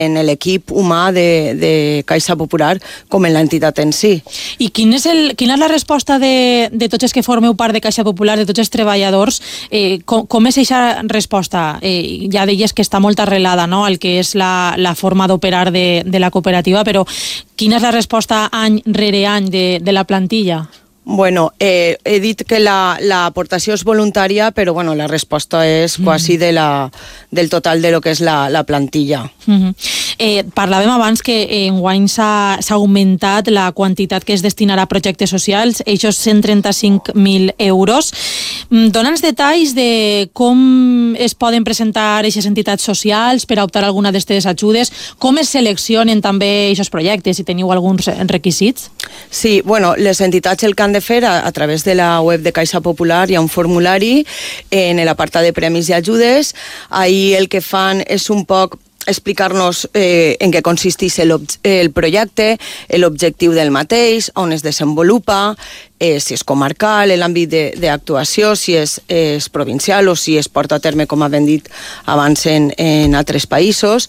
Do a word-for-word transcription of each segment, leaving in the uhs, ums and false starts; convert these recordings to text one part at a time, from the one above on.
en l'equip humà de, de Caixa Popular com en l'entitat en si. I quin és el, quina és la resposta de, de tots els que formeu part de Caixa Popular, de tots els treballadors? Eh, com, com és aquesta resposta? Eh, ja deies que està molt arrelada, no?, al que és la, la forma d'operar de, de la cooperativa, però quina és la resposta any rere any de, de la plantilla? Bueno, eh, he dit que l'aportació la, és voluntària, però bueno, la resposta és mm. quasi de la, del total de lo que és la, la plantilla. Mm -hmm. eh, parlàvem abans que enguany s'ha augmentat la quantitat que es destinarà a projectes socials, aquests cent trenta-cinc mil euros. Dóna'ns detalls de com es poden presentar aquestes entitats socials per a optar a alguna d'aquestes ajudes, com es seleccionen també aquests projectes, si teniu alguns requisits? Sí, bueno, les entitats el que han de fer a, a través de la web de Caixa Popular hi ha un formulari en l'apartat de premis i ajudes. Ahí el que fan és un poc explicar-nos eh, en què consisteix el, el projecte, l'objectiu del mateix, on es desenvolupa, eh, si és comarcal, l'àmbit d'actuació, si és, és provincial o si es porta a terme, com havent dit abans, en, en altres països.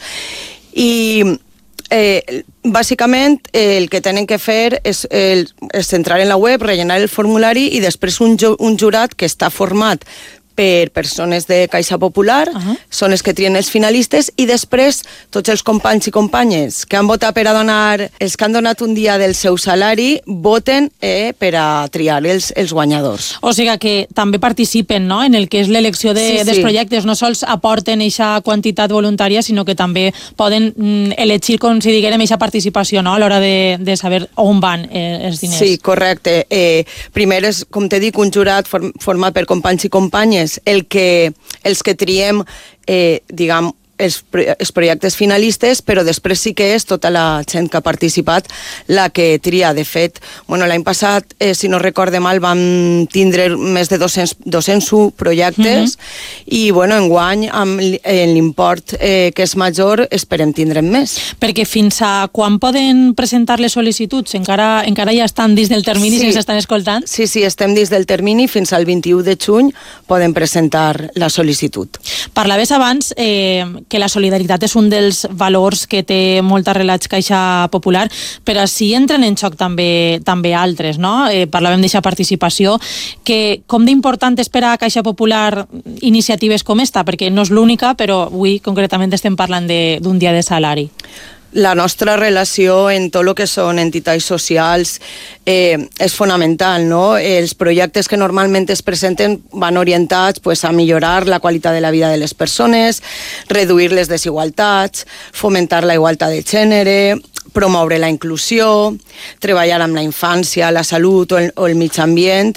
I Eh, bàsicament eh, el que tenen que fer és, el, és entrar en la web, rellenar el formulari i després un, un jurat que està format per persones de Caixa Popular, uh-huh. són els que trien els finalistes, i després tots els companys i companyes que han votat per a donar, els que han donat un dia del seu salari, voten eh, per a triar els, els guanyadors. O sigui que també participen, no?, en el que és l'elecció de, sí, sí. dels projectes, no sols aporten aquesta quantitat voluntària, sinó que també poden mm, elegir, com si diguérem, aquesta participació, no?, a l'hora de, de saber on van eh, els diners. Sí, correcte. Eh, primer és, com te dic, un jurat form, format per companys i companyes, el que, els que triem, eh, diguem, els, els projectes finalistes, però després sí que és tota la gent que ha participat la que tria. De fet, bueno, l'any passat, eh, si no recorde mal, vam tindre més de dos-cents, dos-cents u projectes, mm-hmm. i bueno, enguany, amb l'import eh, que és major, esperem tindrem més. Perquè fins a quan poden presentar les sol·licituds? Encara, encara ja estan dins del termini, sí. si s'estan escoltant? Sí, sí, estem dins del termini. Fins al vint-i-u de juny poden presentar la sol·licitud. Parlaves abans eh, que la solidaritat és un dels valors que té molt arrelats Caixa Popular, però sí entren en xoc també, també altres, no? Eh, parlàvem d'aquesta participació, que com d'important és per a Caixa Popular iniciatives com esta, perquè no és l'única, però avui concretament estem parlant d'un dia de salari. La nostra relació en tot el que són entitats socials eh, és fonamental, no? Els projectes que normalment es presenten van orientats pues, a millorar la qualitat de la vida de les persones, reduir les desigualtats, fomentar la igualtat de gènere, promoure la inclusió, treballar amb la infància, la salut o el, o el mig ambient,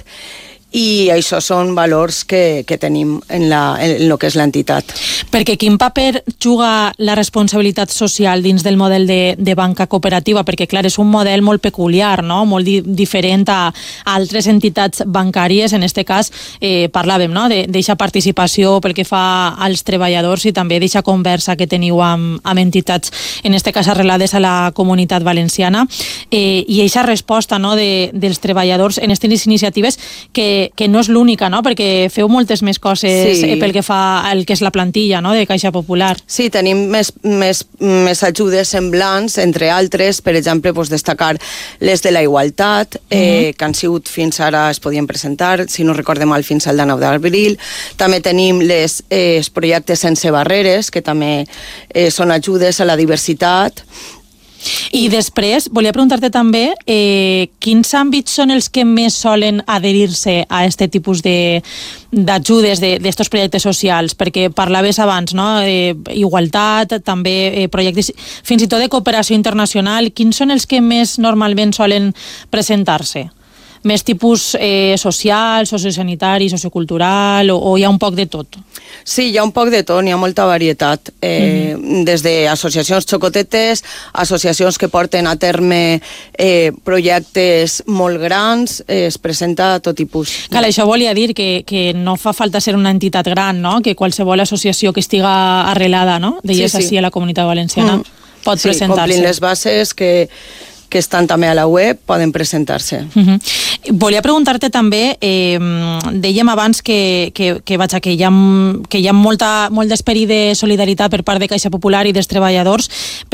i això són valors que, que tenim en, la, en el que és l'entitat. Perquè quin paper juga la responsabilitat social dins del model de, de banca cooperativa? Perquè, clar, és un model molt peculiar, no?, molt di diferent a, a altres entitats bancàries. En aquest cas, eh, parlàvem, no?, d'aquesta participació pel que fa als treballadors i també d'aquesta conversa que teniu amb, amb entitats, en aquest cas arrelades a la Comunitat Valenciana, eh, i aquesta resposta, no?, de, dels treballadors en aquestes iniciatives que que no és l'única, no?, perquè feu moltes més coses sí. pel que fa al que és la plantilla, no?, de Caixa Popular. Sí, tenim més, més, més ajudes semblants, entre altres, per exemple, pues, destacar les de la igualtat, eh, uh-huh. que han sigut fins ara, es podien presentar, si no recordem mal, fins al dinou d'abril. També tenim les, eh, els projectes sense barreres, que també eh, són ajudes a la diversitat. I després, volia preguntar-te també eh, quins àmbits són els que més solen adherir-se a aquest tipus d'ajudes d'estos projectes socials, perquè parlaves abans, no?, eh, igualtat, també eh, projectes, fins i tot de cooperació internacional. Quins són els que més normalment solen presentar-se? Més tipus eh, social, sociosanitari, sociocultural, o, o hi ha un poc de tot? Sí, hi ha un poc de tot, hi ha molta varietat. Eh, mm-hmm. Des d'associacions xocotetes, associacions que porten a terme eh, projectes molt grans, eh, es presenta tot tipus. Clar, això volia dir que, que no fa falta ser una entitat gran, no?, que qualsevol associació que estiga arrelada, no?, deies sí, sí. així a la Comunitat Valenciana, mm. pot sí, presentar-se. Sí, complint les bases que... que estan també a la web, poden presentar-se. Uh-huh. Volia preguntar-te també, eh, dèiem abans que, que, que, vaja, que hi ha, que hi ha molta, molt d'esperit de solidaritat per part de Caixa Popular i dels treballadors,